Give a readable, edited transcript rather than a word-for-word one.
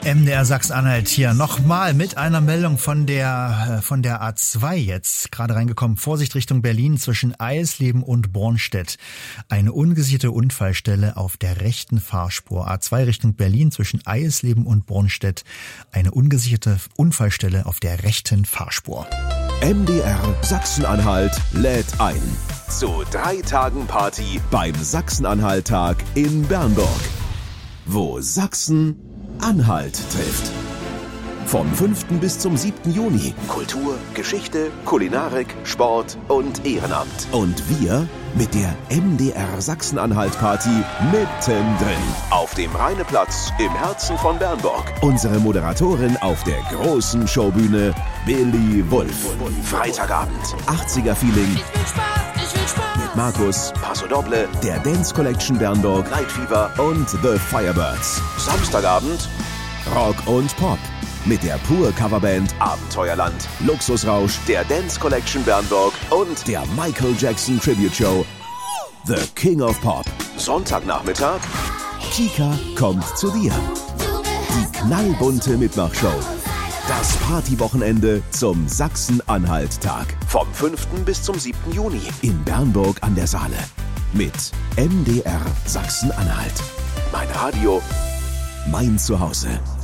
MDR Sachsen-Anhalt hier nochmal mit einer Meldung von der A2 jetzt gerade reingekommen. Vorsicht Richtung Berlin zwischen Eisleben und Bornstedt. Eine ungesicherte Unfallstelle auf der rechten Fahrspur. A2 Richtung Berlin zwischen Eisleben und Bornstedt. Eine ungesicherte Unfallstelle auf der rechten Fahrspur. MDR Sachsen-Anhalt lädt ein zu 3 Tagen Party beim Sachsen-Anhalt-Tag in Bernburg, wo Sachsen-Anhalt trifft. Vom 5. bis zum 7. Juni. Kultur, Geschichte, Kulinarik, Sport und Ehrenamt. Und wir mit der MDR Sachsen-Anhalt-Party mittendrin. Auf dem Rheineplatz im Herzen von Bernburg. Unsere Moderatorin auf der großen Showbühne, Billy Wulff. Freitagabend, 80er-Feeling. Ich will Spaß. Mit Markus, Paso Doble, der Dance Collection Bernburg, Night Fever und The Firebirds. Samstagabend, Rock und Pop. Mit der Pur-Coverband Abenteuerland, Luxusrausch, der Dance Collection Bernburg und der Michael Jackson Tribute Show The King of Pop. Sonntagnachmittag, Kika kommt zu dir. Die knallbunte Mitmachshow. Das Partywochenende zum Sachsen-Anhalt-Tag. Vom 5. bis zum 7. Juni in Bernburg an der Saale. Mit MDR Sachsen-Anhalt. Mein Radio, mein Zuhause.